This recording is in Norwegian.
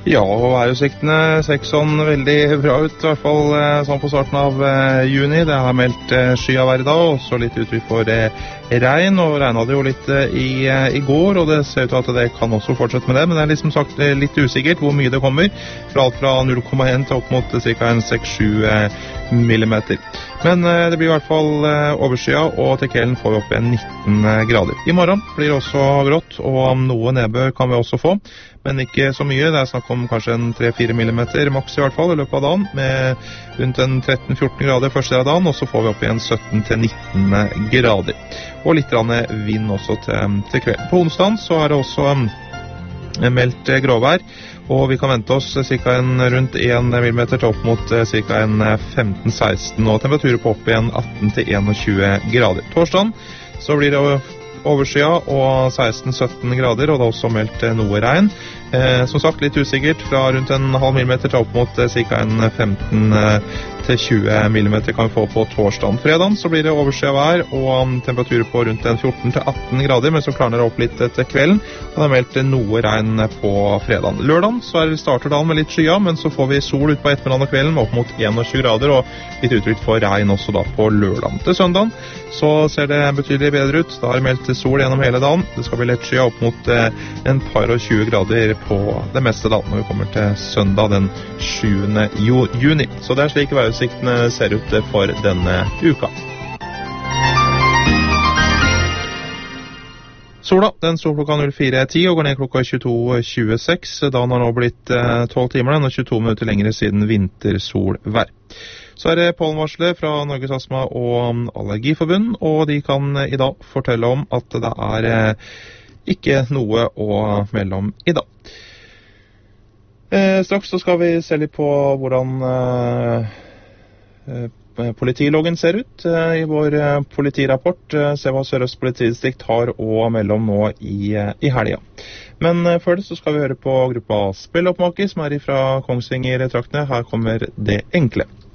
Ja, og værutsiktene ser ikke sånn veldig bra ut, I hvert fall sånn på starten av juni. Det har meldt skyavær I dag, og så litt uttrykk for regn, og regnet det jo litt I går, og det ser ut til at det kan også fortsette med det, men det liksom sagt litt usikkert hvor mye det kommer, fra alt fra 0,1 til opp mot ca. 6-7 millimeter. Men det blir I hvert fall overskyet, og til kvelden får vi opp igjen 19 grader. I morgen blir det også grått, og noe nedbør kan vi også få, men ikke så mye. Det snakk om kanskje en 3-4 millimeter maks I hvert fall I løpet av dagen, med rundt en 13-14 grader første del av dagen, og så får vi opp igjen 17-19 grader. Og litt vind også til kvelden. På onsdagen så det også meldt gråvær, og vi kan vente oss ca. rundt 1 millimeter til opp mot ca. 15-16, og temperaturer på opp igjen 18-21 grader. Torsdagen så blir det overskyet og 16-17 grader, og det også meldt noe regn. Som sagt, litt usikkert, fra rundt en halv millimeter til opp mot ca. 15-20 millimeter kan vi få på torsdagen. Fredagen så blir det overskyet vær, og temperaturer på rundt 14-18 grader, men så klarner det opp litt til kvelden, og det meldt noe regn på fredagen. Lørdagen så starter dagen med litt skya, men så får vi sol ut på ettermiddagen og kvelden, opp mot 21 grader, og litt utrygt for regn også da på lørdagen. Til søndagen så ser det betydelig bedre ut. Da har det meldt sol gjennom hele dagen. Det skal bli lett skya opp mot en par og 20 grader på det meste da, når vi kommer til søndag den 7. juni. Så det slik værutsiktene ser ut for denne uka. Sola, den står klokka 04:10 og går ned klokka 22:26. Dagen har nå blitt 12 timer og 22 minutter lengre siden vintersolvær. Så det pollenvarsler fra Norges Astma- og Allergiforbund, og de kan I dag fortelle om at det ikke noe å melde om I dag. Straks så skal vi se litt på hvordan politiloggen ser ut I vår politirapport. Se hva Sør-Øst politidistrikt har å melde om nå I helgen. Men før det så skal vi høre på gruppa Spilloppmaker, som fra Kongsvinger-traktene. Her kommer Det Enkle.